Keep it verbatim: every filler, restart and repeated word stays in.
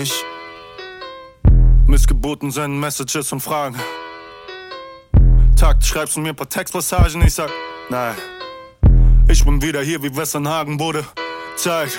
Ich Missgeboten senden Messages und Fragen. Takt, schreibst du mir ein paar Textpassagen? Ich sag, nein. Ich bin wieder hier wie Westernhagen, Bude. Zeit.